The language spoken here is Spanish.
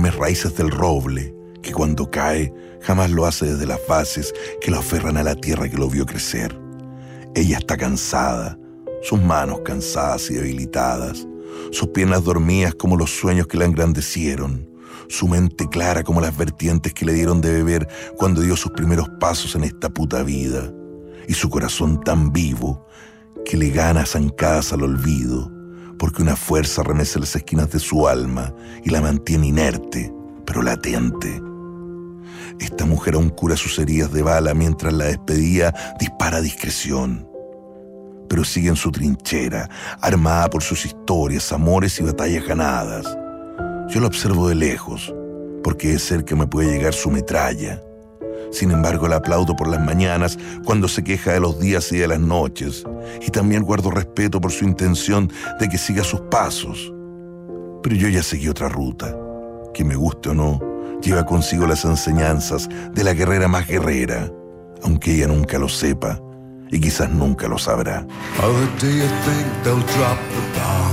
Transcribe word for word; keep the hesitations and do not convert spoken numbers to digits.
firmes raíces del roble, que cuando cae jamás lo hace desde las bases que lo aferran a la tierra que lo vio crecer. Ella está cansada, sus manos cansadas y debilitadas, sus piernas dormidas como los sueños que la engrandecieron, su mente clara como las vertientes que le dieron de beber cuando dio sus primeros pasos en esta puta vida, y su corazón tan vivo que le gana zancadas al olvido, porque una fuerza remece las esquinas de su alma y la mantiene inerte, pero latente. Esta mujer aún cura sus heridas de bala mientras la despedida dispara a discreción, pero sigue en su trinchera, armada por sus historias, amores y batallas ganadas. Yo la observo de lejos, porque de cerca me puede llegar su metralla. Sin embargo, la aplaudo por las mañanas cuando se queja de los días y de las noches, y también guardo respeto por su intención de que siga sus pasos. Pero yo ya seguí otra ruta, que me guste o no, lleva consigo las enseñanzas de la guerrera más guerrera, aunque ella nunca lo sepa y quizás nunca lo sabrá. Oh, do you think they'll drop the bomb?